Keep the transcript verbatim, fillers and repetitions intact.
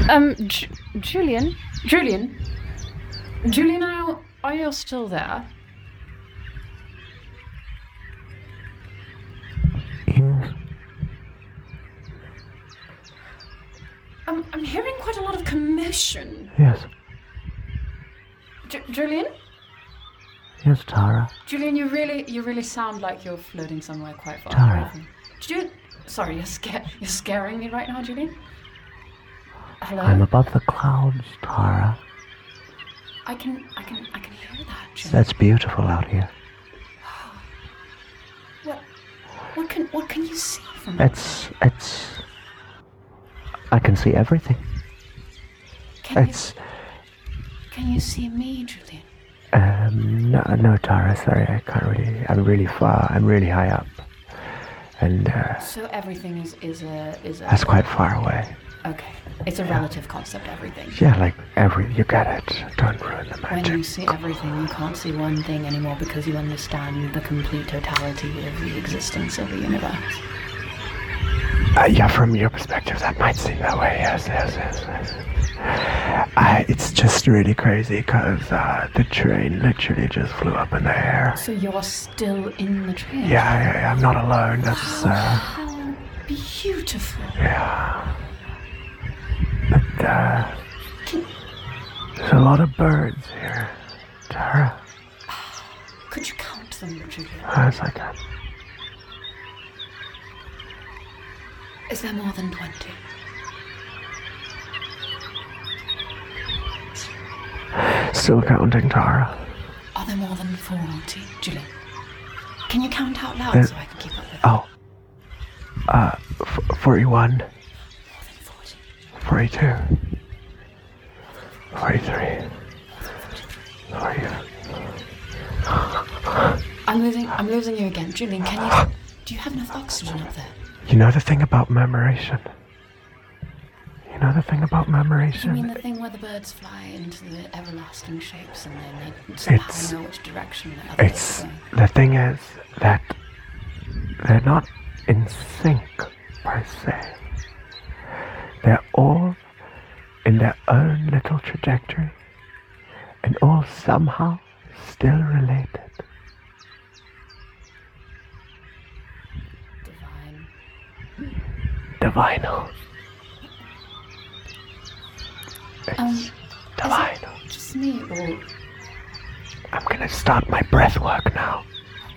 Um, J- Julian? Julian? Julian, are, are you still there? Yes. Um, I'm hearing quite a lot of commotion. Yes. J- Julian? Yes, Tara. Julian, you really, you really sound like you're floating somewhere quite far Tara. away from. Did you? Sorry, you're sca- You're scaring me right now, Julian. Hello. I'm above the clouds, Tara. I can, I can, I can hear that, Julian. That's beautiful out here. What? What can, what can you see from? It's, it's. I can see everything. Can It's. you? Can you see me, Julian? Um, no, no, Tara. Sorry, I can't really. I'm really far. I'm really high up, and uh, So everything is is a is a. that's quite far away. Okay, it's a relative concept. Everything. Yeah, like every. You get it. Don't ruin the When magic. you see everything, you can't see one thing anymore because you understand the complete totality of the existence of the universe. Uh, yeah, from your perspective, that might seem that way. Yes, yes, yes, yes. I, it's just really crazy because uh, the train literally just flew up in the air. So you're still in the train? Yeah, yeah, yeah, I'm not alone. That's Wow, uh, how beautiful. yeah. But uh, Can, there's a lot of birds here, Tara. could you count them, Julian? As I can. Is there more than twenty? Still counting, Tara. Are there more than forty, Julian? Can you count out loud There- so I can keep up with it? Oh. Uh, f- forty-one, More than forty. forty-two, forty-three, forty-four. I'm losing. I'm losing you again, Julian. Can you? Do you have enough oxygen up there? You know the thing about memoration? You know the thing about You mean memoration? the thing where the birds fly into the everlasting shapes and then they somehow It's- know which direction the other It's is going? the thing is that they're not in sync per se. They're all in their own little trajectory and all somehow still related. Divine. Divinal. It's Um, divinal. Just me, or I'm gonna start my breath work now.